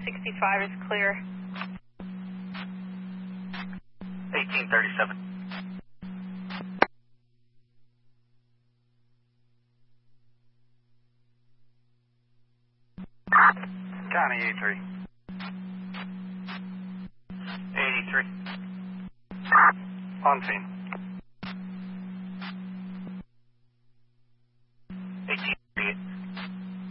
65 is clear. 1837. County A3. 83. On scene.